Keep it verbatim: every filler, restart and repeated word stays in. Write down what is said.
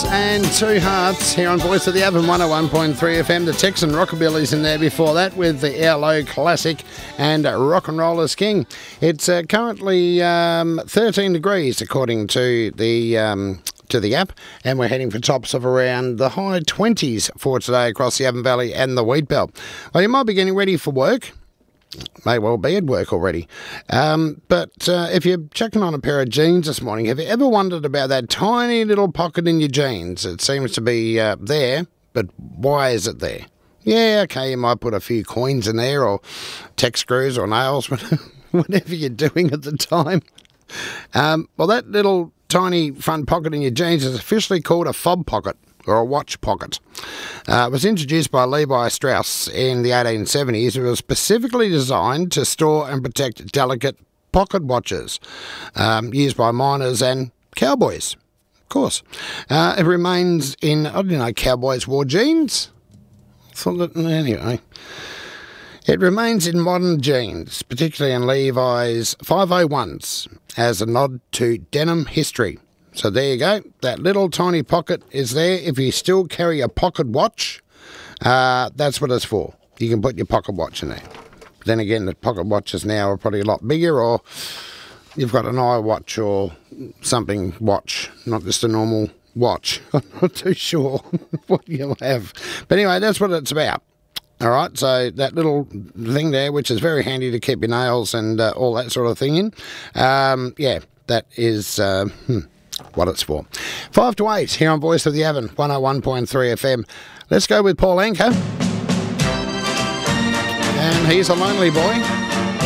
Boys and Two Hearts here on Voice of the Avon one oh one point three F M. The Texan Rockabilly's in there before that with the E L O Classic and Rock and Rollers King. It's uh, currently um, thirteen degrees according to the um, to the app, and we're heading for tops of around the high twenties for today across the Avon Valley and the Wheat Belt. Well, you might be getting ready for work. May well be at work already. Um, but uh, if you're checking on a pair of jeans this morning, have you ever wondered about that tiny little pocket in your jeans? It seems to be uh, there, but why is it there? Yeah, okay, you might put a few coins in there or tech screws or nails, whatever you're doing at the time. Um, well, that little tiny front pocket in your jeans is officially called a fob pocket, or a watch pocket. Uh, it was introduced by Levi Strauss in the eighteen seventies. It was specifically designed to store and protect delicate pocket watches um, used by miners and cowboys, of course. Uh, it remains in, I didn't know cowboys wore jeans. Thought that, anyway. It remains in modern jeans, particularly in Levi's five oh ones, as a nod to denim history. So there you go. That little tiny pocket is there. If you still carry a pocket watch, uh, that's what it's for. You can put your pocket watch in there. But then again, the pocket watches now are probably a lot bigger, or you've got an iWatch or something watch, not just a normal watch. I'm not too sure what you'll have. But anyway, that's what it's about. All right, so that little thing there, which is very handy to keep your nails and uh, all that sort of thing in, um, yeah, that is... Uh, hmm. what it's for. Five to eight here on Voice of the Avon, one oh one point three F M. Let's go with Paul Anka. And he's a lonely boy.